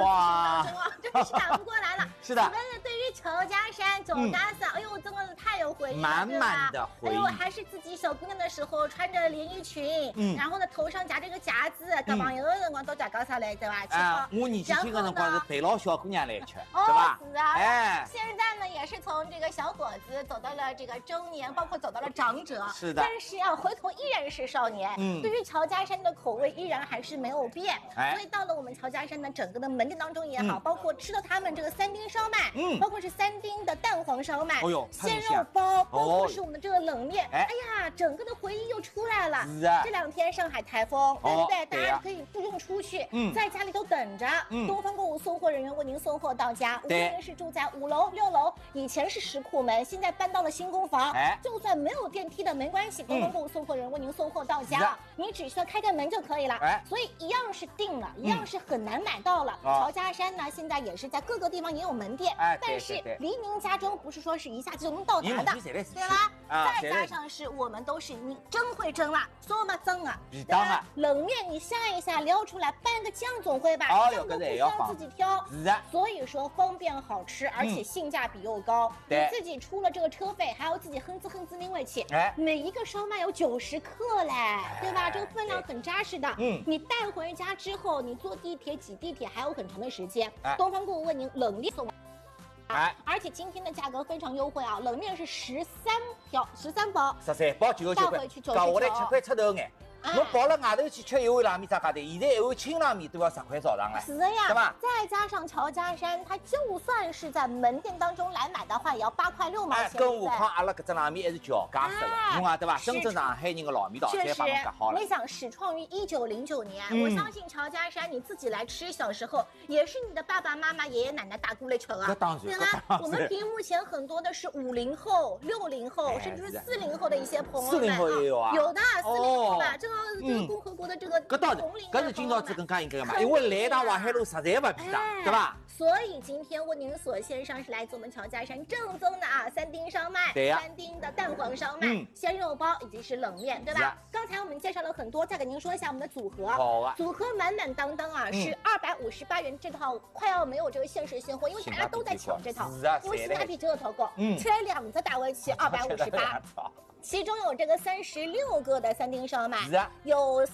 哇， 真的是打不过来了。 是的。 我们对于乔家山酒家伞，哎呦，真的是太有回忆了， 满满的回忆。 哎呦，还是自己小姑娘的时候穿着连衣裙，然后呢头上夹着个夹子，搿朋友的辰光到家搞啥来，对吧？ 啊，我年纪轻的辰光是陪老小姑娘来吃，对吧？ 是啊。哎，现在呢也是从这个小伙子走到了这个中年，包括走到了长者。 是的。 但是啊，回头依然是少年。对于乔家山的口味依然还是没有变。所以到了我们乔家山的整个的门店当中也好，包括吃到他们这个3丁烧麦，包括是3丁的蛋黄烧麦，鲜肉包，包括是我们的这个冷面。哎呀，整个的回忆又出来了。 是啊。 这2天上海台风，对不对？大家可以不用出去，在家里头等着。东方购物送货人员为您送货到家。无论是住在5楼、6楼，以前是石库门，现在搬到了新工房。就算没有电梯的没关系，东方购物送货人员为您送货到家，你只需要开门就可以了。所以一样是定了，一样是很难买到了。乔家山呢，现在也是在各个地方也有门店，但是离您家中不是说是一下就能到达的，对吧？再加上是我们都是你真会蒸了，说嘛蒸啊，对吧？冷面你下一下撩出来，拌个酱总会吧？酱都不需要自己挑，所以说方便好吃，而且性价比又高。你自己出了这个车费，还要自己哼哧拎回去。每一个烧麦有90克嘞，对吧？这个分量很扎实的。你带回家之后，你坐地铁挤地铁还有很长的时间。东方购物为您冷链送。而且今天的价格非常优惠啊，冷面是13包 ，13包99块， 带回去99， 搞下来7块出头眼。侬跑了外头去吃一碗拉面咋价钿？现在一碗清拉面都要10块早上了， 是的呀， 对吧？ 再加上乔家山，它就算是在门店当中来买的话，也要8块6毛钱。 更何况阿拉搿只拉面还是叫价式的，侬啊对吧？真正上海人的老味道才把侬夹好了。 你想，始创于1909年，我相信乔家山你自己来吃，小时候也是你的爸爸妈妈、爷爷奶奶带过来吃的， 这当然， 对吧？我们屏幕前很多的是50后、60后，甚至是40后的一些朋友们 ，40后也有啊， 有的40后吧，这个共和国的这个同龄的，搿是今朝子更加应该的嘛，因为来趟淮海路实在不便当，对吧？ 所以今天为您所献上是来自我们乔家山正宗的3丁烧麦，3丁的蛋黄烧麦、鲜肉包以及是冷面，对吧？刚才我们介绍了很多，再给您说一下我们的组合。 好啊， 组合满满当当啊，是258元这套，快要没有这个限时现货，因为大家都在抢这套，因为性价比真的超高。吃来2只打回去258。其中有这个36个的3丁烧麦，有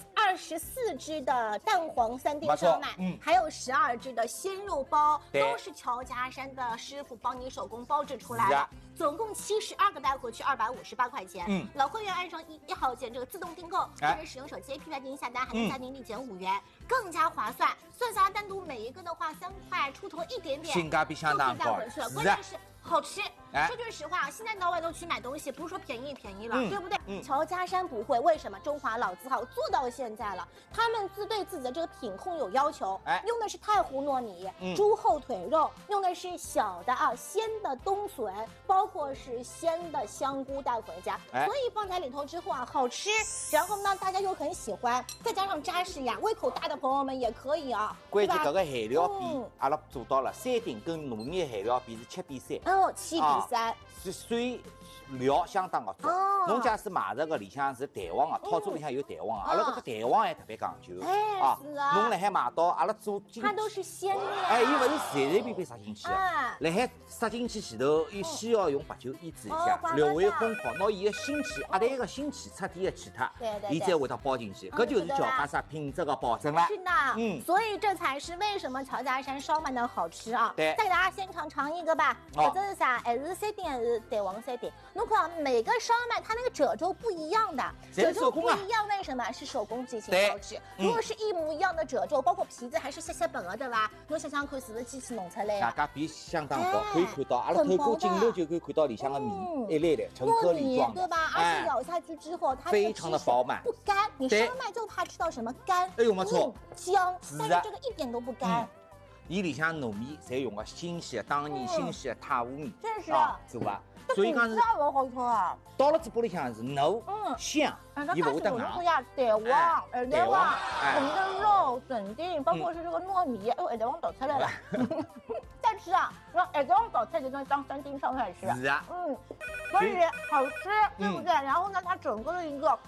24只的蛋黄3丁烧麦，还有12只的鲜肉包，都是乔家山的师傅帮你手工包制出来的。总共72个带回去258块钱。老会员按上1号键这个自动订购，或者使用手机 APP 进行下单，还能家庭立减5元，更加划算。算下来单独每一个的话3块出头一点点， 性价比相当高， 关键是好吃。说句实话，现在到外头去买东西，不是说便宜了，对不对？乔家山不会，为什么？中华老字号做到现在了，他们对自己的这个品控有要求，用的是太湖糯米、猪后腿肉，用的是小的鲜的冬笋，包括是鲜的香菇带回家，所以放在里头之后好吃，然后呢大家又很喜欢，再加上扎实呀，胃口大的朋友们也可以啊。 关键这个馅料比阿拉做到了3丁跟糯米馅料比是7比3。 7比3， 是水料相当的足。侬假使买这个里向是蛋黄啊，套餐里向有蛋黄啊，阿拉这个蛋黄还特别讲究是啊。 侬辣海买到阿拉做进， 它都是鲜的， 伊勿是随便塞进去的，辣海塞进去前头，先要用白酒腌制一下，略微烘烤，拿伊个腥气，鸭蛋个腥气彻底的去脱，伊再会得包进去，搿就是叫啥啥品质的保证了。 是的，所以这才是为什么乔家山烧麦的好吃啊。再给大家先尝一个吧，这是啥？还是3丁还是蛋黄3丁？侬看每个烧麦它那个褶皱不一样的，褶皱不一样，为什么？是手工进行包制。如果是一模一样的褶皱，包括皮子还是细白的，对吧？侬想想看，是不是机器弄出来的？ 大家比相当薄，可以看到，阿拉透过镜头就可以看到里向的米一粒粒成颗粒状， 对吧？而且咬下去之后，它非常的饱满， 不干。你烧麦就怕吃到什么干？ 哎呦，没错， 姜，但是这个一点都不干。 伊里向糯米侪用个新鲜的当年新鲜的太湖米， 真是做啊，所以讲是好吃啊。 到了嘴巴里向是糯香，伊不会得硬。 蛋黄、二蛋黄、红的肉、笋丁，包括是这个糯米，二蛋黄倒出来了。再吃啊，让二蛋黄倒出来就当3丁烧出来吃。 是啊， 所以好吃，对不对？然后呢，它整个的一个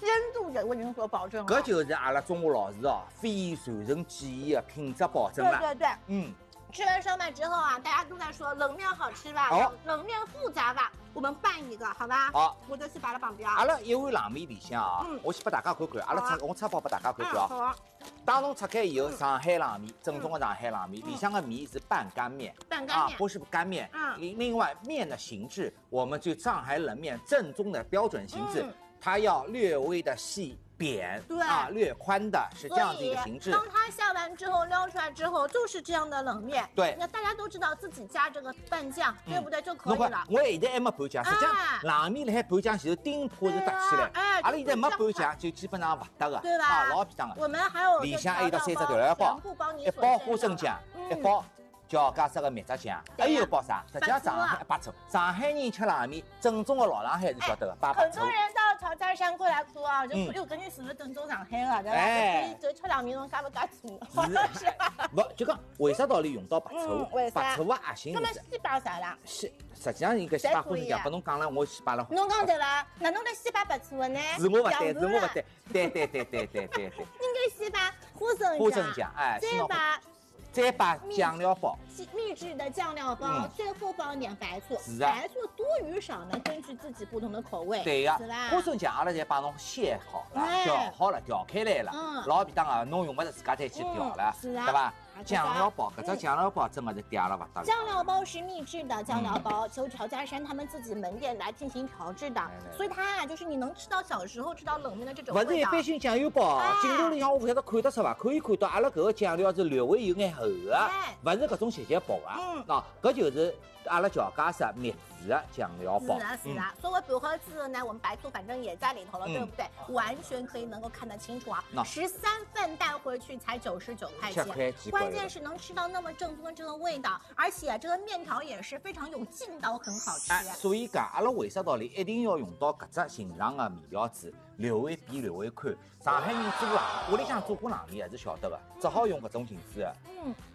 鲜度也为您所保证。 搿就是阿拉中华老字哦，非传承技艺的品质保证了。 对对对，吃完烧麦之后啊，大家都在说冷面好吃吧？冷面复杂吧？我们拌一个，好吧？好，我就去把它绑掉。 阿拉一碗冷面里向啊，我先拨大家看看，阿拉我拆包拨大家看看啊。好。当中拆开以后，上海冷面，正宗的上海冷面，里向的面是半干面，不是干面。另外面的形制，我们就上海冷面正宗的标准形制，它要略微的细。扁略宽的是这样的一个形制。 当它下完之后撩出来之后，就是这样的冷面。 对， 那大家都知道自己加这个拌酱，对不对就可以了。 我现在还没拌酱，实际上冷面辣海拌酱前头顶泡是搭起来。阿拉现在没拌酱，就基本上不搭的， 对吧？ 老便当的。 我们还有里向还有到3只调料包，一包花生酱，一包。叫加色个蜜汁酱，还有包啥？实际上上海白醋，上海人吃冷面，正宗的老上海是晓得的，白醋。 很多人到潮汕山过来看啊，就又跟你是不是正宗上海的，对吧？所以吃冷面侬加不加醋？ 是吧？不就讲为啥道理用到白醋？白醋的核心是。那么西摆啥啦？ 实际上应该西摆花生酱，拨侬讲了，我西摆了。 侬讲对了，那侬来西摆白醋的呢？ 是我不对，是我不对，对。 应该西摆花生酱， 哎， 再把酱料包， 秘制的酱料包，最后放点白醋。白醋多与少呢，根据自己不同的口味。 对呀，花生酱阿拉侪把侬卸好了，调好了，调开来了，老便当啊，侬用不着自家再去调了，对吧？酱料包，搿只酱料包真的是嗲了不得了。 酱料包是秘制的酱料包，由乔家山他们自己门店来进行调制的，所以它啊，就是你能吃到小时候吃到冷面的这种味道。 不是一般性酱油包，镜头里向我不晓得看得出伐？可以看到阿拉搿个酱料是略微有眼厚的，不是搿种斜斜薄啊。搿就是阿拉乔家山秘制的酱料包。 是的，所谓拌好之后呢，我们白醋反正也在里头了，对不对？完全可以能够看得清楚啊。13份带回去才99块钱，关键是能吃到那么正宗的这个味道，而且这个面条也是非常有劲道，很好吃。 所以讲，阿拉为啥道理一定要用到搿只形状的面条子，略微扁略微宽。上海人做冷，屋里向做过冷面还是晓得的，只好用搿种形式的。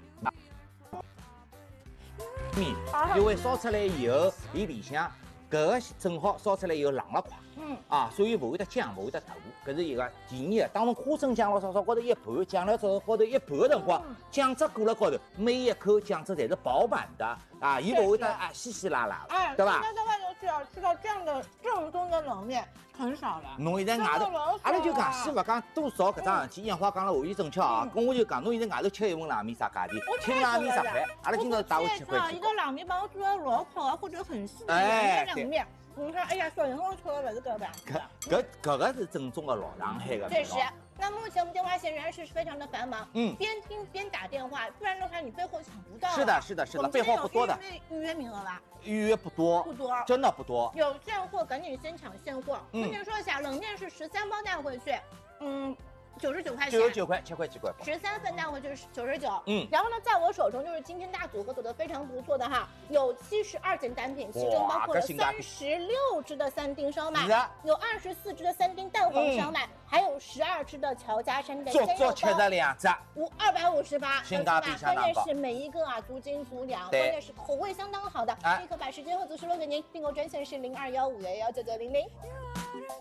面因为烧出来以后，伊里向搿个正好烧出来以后冷了快，所以勿会得僵，勿会得坨，搿是一个。第二个，当侬花生酱烧高头一拌，酱料烧高头一拌的辰光，酱汁裹辣高头，每一口酱汁侪是饱满的伊勿会得稀稀拉拉，对吧？ 在外头吃到这样的正宗的冷面很少了。 侬现在外头，阿拉就讲先勿讲多少搿桩事体，烟花讲了话语正巧啊，跟我就讲，侬现在外头吃一碗冷面啥价钿？清冷面10块，阿拉今朝带回7块几。 一个冷面帮我做到老烤啊，或者很细的冷面。你看，哎呀，小人我吃的不是搿个。 搿个是正宗的老上海的。 确实。那目前我们电话线仍然是非常的繁忙，边听边打电话，不然的话你背后抢不到。 是的，背后不多的。 预约名额吧？ 预约不多，真的不多。 有现货赶紧先抢现货。跟您说一下，冷面是13包带回去，99块钱 ，99块，7块几块 ，13份带回去是99。然后呢，在我手中就是今天大组合走的非常不错的哈，有72件单品，其中包括了36只的3丁烧麦，有24只的3丁蛋黄烧麦，还有12只的乔家山的鲜肉包， 足足72只 ，258， 性价比相当高。 关键是每一个足斤足两，关键是口味相当好的，立刻把时间和组织录给您，订购专线是0215119900。